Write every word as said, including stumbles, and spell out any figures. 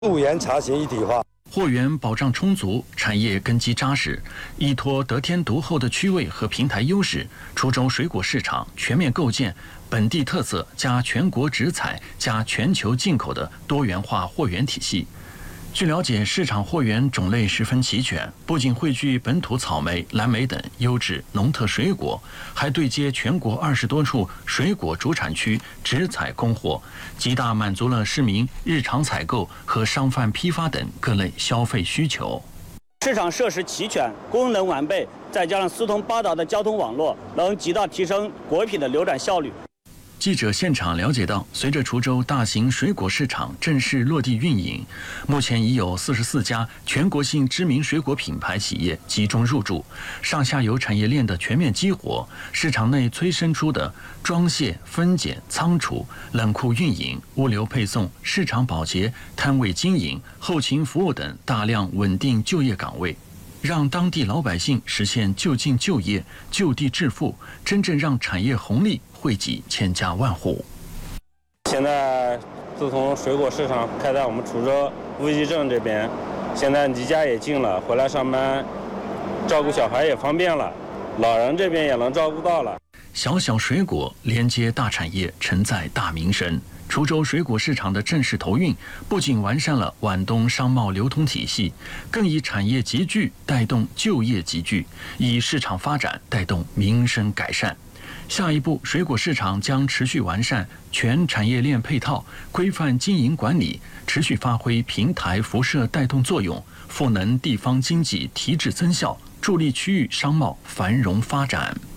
溯源查询一体化。 货源保障充足，产业根基扎实，依托得天独厚的区位和平台优势，滁州水果市场全面构建本地特色加全国直采加全球进口的多元化货源体系。据了解，市场货源种类十分齐全，不仅汇聚本土草莓、蓝莓等优质农特水果，还对接全国二十多处水果主产区直采供货，极大满足了市民日常采购和商贩批发等各类消费需求。 市场设施齐全，功能完备，再加上四通八达的交通网络，能极大提升果品的流转效率。 记者现场了解到，随着滁州大型水果市场正式落地运营，目前已有四十四家全国性知名水果品牌企业集中入驻，上下游产业链的全面激活，市场内催生出的装卸、分拣、仓储、冷库运营、物流配送、市场保洁、摊位经营、后勤服务等大量稳定就业岗位，让当地老百姓实现就近就业、就地致富，真正让产业红利惠及千家万户。 现在自从水果市场开在我们滁州乌溪镇这边，现在离家也近了，回来上班照顾小孩也方便了，老人这边也能照顾到了。 小小水果连接大产业，承载大民生。滁州水果市场的正式投运，不仅完善了皖东商贸流通体系，更以产业集聚带动就业集聚，以市场发展带动民生改善。下一步，水果市场将持续完善全产业链配套，规范经营管理，持续发挥平台辐射带动作用，赋能地方经济提质增效，助力区域商贸繁荣发展。